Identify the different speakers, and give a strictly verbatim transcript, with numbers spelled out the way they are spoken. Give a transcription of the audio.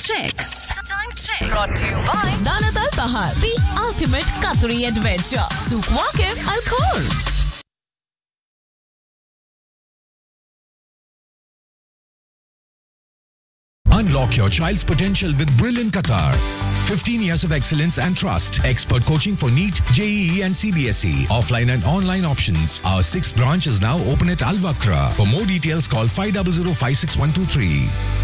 Speaker 1: check. Time check.
Speaker 2: Brought to you by
Speaker 1: Danat Al Bahar, the ultimate Qatari adventure. Souk Waqif Al Khor.
Speaker 3: Unlock your child's potential with Brilliant Qatar. fifteen years of excellence and trust. Expert coaching for NEET, J E E and C B S E. Offline and online options. Our sixth branch is now open at Al Wakra. For more details, call five zero zero five six one two three.